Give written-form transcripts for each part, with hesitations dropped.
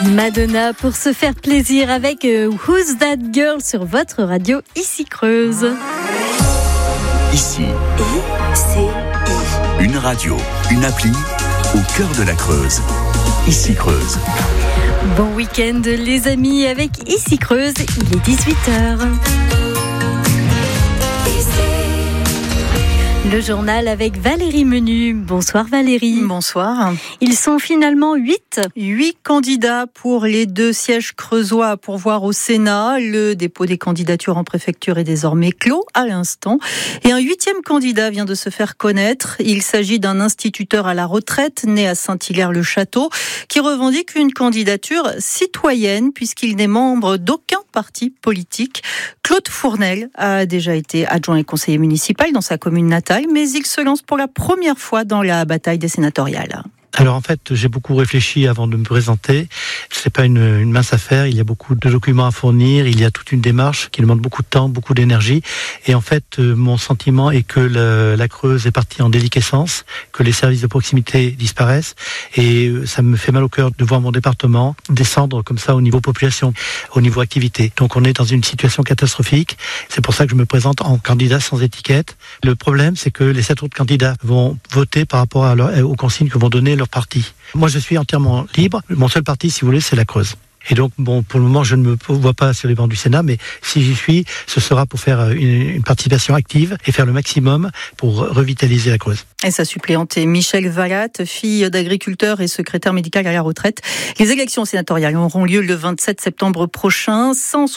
Madonna pour se faire plaisir avec Who's That Girl sur votre radio Ici Creuse. Ici, une radio, une appli au cœur de la Creuse. Ici Creuse. Bon week-end les amis avec Ici Creuse, il est 18h. Le journal avec Valérie Menu. Bonsoir Valérie. Bonsoir. Ils sont finalement 8 candidats pour les 2 sièges creusois à pourvoir au Sénat. Le dépôt des candidatures en préfecture est désormais clos à l'instant. Et un 8e candidat vient de se faire connaître. Il s'agit d'un instituteur à la retraite né à Saint-Hilaire-le-Château qui revendique une candidature citoyenne puisqu'il n'est membre d'aucun parti politique. Claude Fournel a déjà été adjoint et conseiller municipal dans sa commune natale, mais il se lance pour la première fois dans la bataille des sénatoriales. Alors en fait, j'ai beaucoup réfléchi avant de me présenter. C'est pas une mince affaire. Il y a beaucoup de documents à fournir. Il y a toute une démarche qui demande beaucoup de temps, beaucoup d'énergie. Et en fait, mon sentiment est que la Creuse est partie en déliquescence, que les services de proximité disparaissent. Et ça me fait mal au cœur de voir mon département descendre comme ça au niveau population, au niveau activité. Donc on est dans une situation catastrophique. C'est pour ça que je me présente en candidat sans étiquette. Le problème, c'est que les 7 autres candidats vont voter par rapport aux consignes que vont donner leur parti. Moi, je suis entièrement libre. Mon seul parti, si vous voulez, c'est la Creuse. Et donc, bon, pour le moment, je ne me vois pas sur les bancs du Sénat, mais si j'y suis, ce sera pour faire une participation active et faire le maximum pour revitaliser la Creuse. Et sa suppléante est Michèle Vallat, fille d'agriculteur et secrétaire médicale à la retraite. Les élections sénatoriales auront lieu le 27 septembre prochain.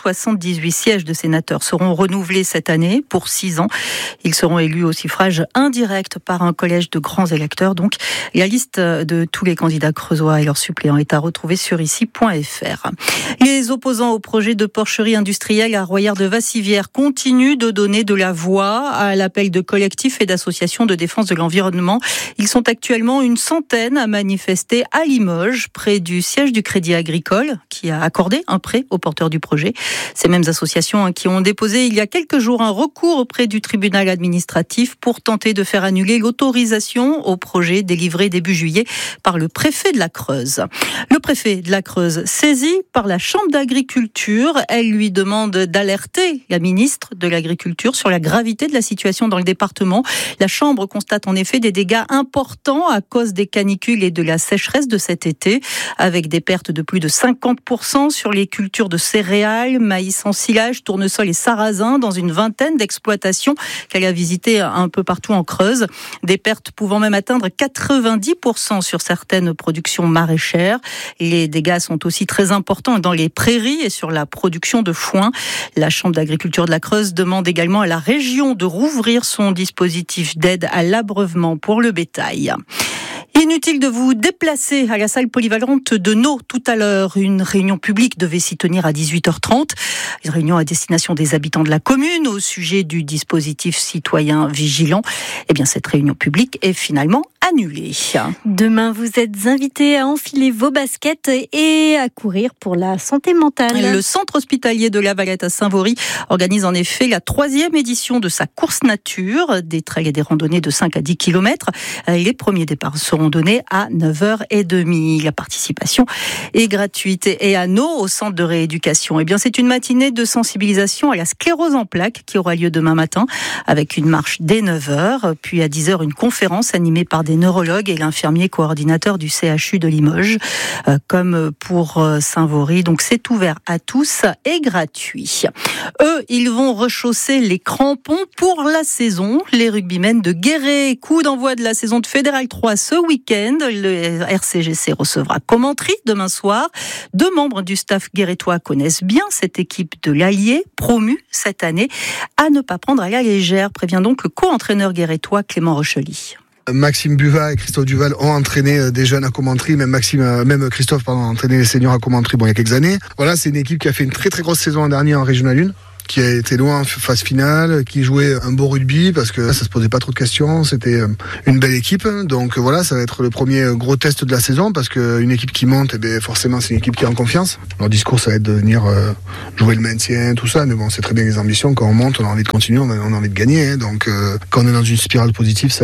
178 sièges de sénateurs seront renouvelés cette année pour 6 ans. Ils seront élus au suffrage indirect par un collège de grands électeurs. Donc, la liste de tous les candidats creusois et leurs suppléants est à retrouver sur ici.fr. Les opposants au projet de porcherie industrielle à Royère-de-Vassivière continuent de donner de la voix à l'appel de collectifs et d'associations de défense de l'environnement. Ils sont actuellement une centaine à manifester à Limoges, près du siège du Crédit Agricole, qui a accordé un prêt aux porteurs du projet. Ces mêmes associations qui ont déposé il y a quelques jours un recours auprès du tribunal administratif pour tenter de faire annuler l'autorisation au projet délivré début juillet par le préfet de la Creuse. Le préfet de la Creuse saisi par la Chambre d'agriculture. Elle lui demande d'alerter la ministre de l'Agriculture sur la gravité de la situation dans le département. La Chambre constate en effet des dégâts importants à cause des canicules et de la sécheresse de cet été, avec des pertes de plus de 50% sur les cultures de céréales, maïs en silage, tournesol et sarrasin dans une vingtaine d'exploitations qu'elle a visitées un peu partout en Creuse. Des pertes pouvant même atteindre 90% sur certaines productions maraîchères. Les dégâts sont aussi très important dans les prairies et sur la production de foin. La Chambre d'agriculture de la Creuse demande également à la région de rouvrir son dispositif d'aide à l'abreuvement pour le bétail. Inutile de vous déplacer à la salle polyvalente de Nau tout à l'heure. Une réunion publique devait s'y tenir à 18h30. Une réunion à destination des habitants de la commune au sujet du dispositif citoyen vigilant. Eh bien, cette réunion publique est finalement annulée. Demain, vous êtes invités à enfiler vos baskets et à courir pour la santé mentale. Le centre hospitalier de La Valette à Saint-Vaury organise en effet la 3e édition de sa course nature, des trails et des randonnées de 5 à 10 km. Les premiers départs seront donnés à 9h30. La participation est gratuite. Et à Nau, au centre de rééducation, eh bien, c'est une matinée de sensibilisation à la sclérose en plaques qui aura lieu demain matin avec une marche dès 9h, puis à 10h une conférence animée par des neurologues et l'infirmier coordinateur du CHU de Limoges, comme pour Saint-Vaury. Donc c'est ouvert à tous et gratuit. Eux, ils vont rechausser les crampons pour la saison. Les rugbymen de Guéret, coup d'envoi de la saison de Fédéral 3 ce week-end. Le RCGC recevra Commentry demain soir. 2 membres du staff guérétois connaissent bien cette équipe de l'Allier, promue cette année, à ne pas prendre à la légère, prévient donc le co-entraîneur guérétois Clément Rochely. Maxime Buvat et Christophe Duval ont entraîné des jeunes à Commentry, même Christophe a entraîné les seniors à Commentry il y a quelques années. Voilà, c'est une équipe qui a fait une très très grosse saison l'an dernier en Régional 1. Qui a été loin en phase finale, qui jouait un beau rugby parce que ça se posait pas trop de questions, c'était une belle équipe. Donc voilà, ça va être le premier gros test de la saison parce qu'une équipe qui monte, forcément c'est une équipe qui est en confiance. Leur discours ça va être de venir jouer le maintien, tout ça, mais bon c'est très bien les ambitions, quand on monte on a envie de continuer, on a envie de gagner, donc quand on est dans une spirale positive ça aide.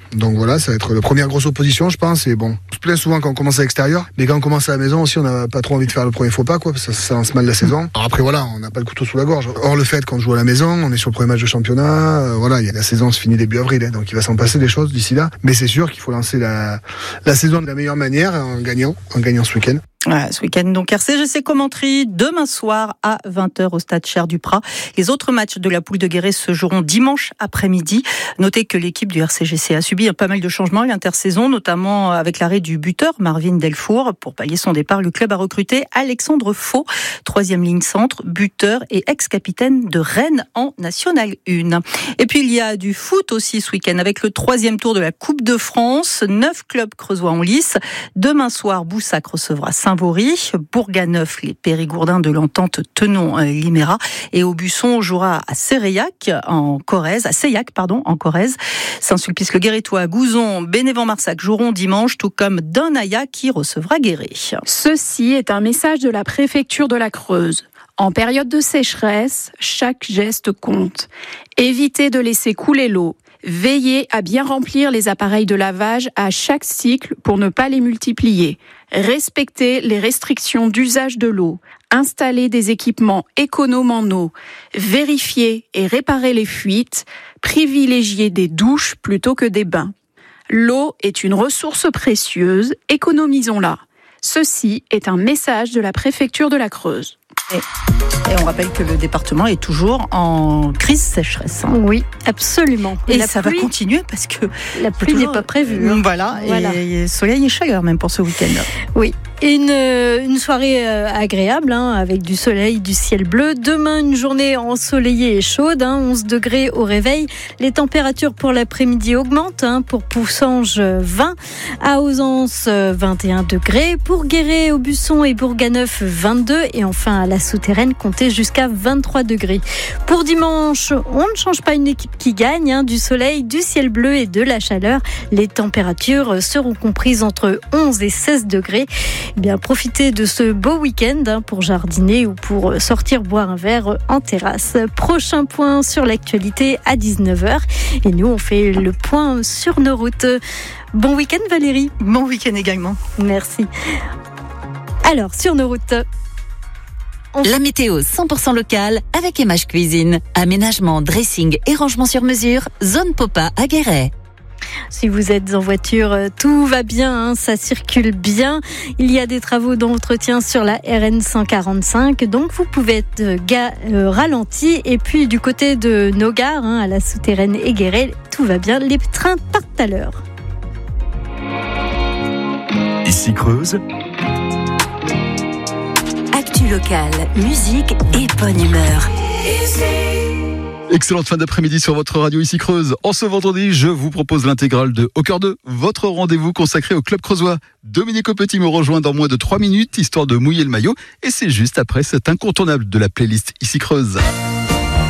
Donc voilà, ça va être la première grosse opposition, je pense. Et bon, on se plaint souvent quand on commence à l'extérieur, mais quand on commence à la maison aussi, on n'a pas trop envie de faire le premier faux pas, quoi, parce que ça lance mal la saison. Alors après voilà, on n'a pas le couteau sous la gorge. Or le fait qu'on joue à la maison, on est sur le premier match de championnat, voilà, la saison se finit début avril, hein, donc il va s'en passer des choses d'ici là. Mais c'est sûr qu'il faut lancer la saison de la meilleure manière en gagnant ce week-end. Voilà, ce week-end, donc RCGC Commentry, demain soir à 20h au stade Cher-du-Prat. Les autres matchs de la poule de Guéret se joueront dimanche après-midi. Notez que l'équipe du RCGC a subi pas mal de changements à l'intersaison, notamment avec l'arrêt du buteur Marvin Delfour. Pour pallier son départ, le club a recruté Alexandre Faux, 3e ligne centre, buteur et ex-capitaine de Rennes en National 1. Et puis il y a du foot aussi ce week-end avec le 3e tour de la Coupe de France. 9 clubs creusois en lice. Demain soir, Boussac recevra Saint-Vaury, Bourganeuf, les Périgourdins de l'entente Tenon-Liméra, et Aubusson on jouera à Seillac en Corrèze, en Corrèze. Saint-Sulpice-le-Guérétois, Gouzon, Bénévent-Marsac joueront dimanche, tout comme Donaya qui recevra Guéret. Ceci est un message de la préfecture de la Creuse. En période de sécheresse, chaque geste compte. Évitez de laisser couler l'eau. Veillez à bien remplir les appareils de lavage à chaque cycle pour ne pas les multiplier. Respectez les restrictions d'usage de l'eau. Installez des équipements économes en eau. Vérifiez et réparez les fuites. Privilégiez des douches plutôt que des bains. L'eau est une ressource précieuse, économisons-la. Ceci est un message de la préfecture de la Creuse. Et on rappelle que le département est toujours en crise sécheresse. Oui, absolument. Et ça va continuer parce que la pluie n'est pas prévue. Voilà. Et soleil et chaleur même pour ce week-end. Oui. Une soirée agréable, avec du soleil, du ciel bleu. Demain, une journée ensoleillée et chaude, 11 degrés au réveil. Les températures pour l'après-midi augmentent, pour Poussanges 20, à Ausence 21 degrés, pour Guéret, Aubusson et Bourganeuf 22, et enfin à la Souterraine, comptez jusqu'à 23 degrés. Pour dimanche, on ne change pas une équipe qui gagne, du soleil, du ciel bleu et de la chaleur. Les températures seront comprises entre 11 et 16 degrés. Bien, profitez de ce beau week-end pour jardiner ou pour sortir boire un verre en terrasse. Prochain point sur l'actualité à 19h. Et nous, on fait le point sur nos routes. Bon week-end Valérie. Bon week-end également. Merci. Alors, sur nos routes... La météo 100% locale avec Emage Cuisine. Aménagement, dressing et rangement sur mesure. Zone Popa à Guéret. Si vous êtes en voiture, tout va bien, ça circule bien. Il y a des travaux d'entretien sur la RN 145, donc vous pouvez être ralenti. Et puis du côté de nos gares, à la Souterraine et Guéret, tout va bien. Les trains partent à l'heure. Ici Creuse. Actu locale, musique et bonne humeur. Excellente fin d'après-midi sur votre radio ici Creuse. En ce vendredi, je vous propose l'intégrale de Au Cœur 2, votre rendez-vous consacré au club creusois. Dominique Aupetit me rejoint dans moins de 3 minutes, histoire de mouiller le maillot. Et c'est juste après cet incontournable de la playlist ici Creuse.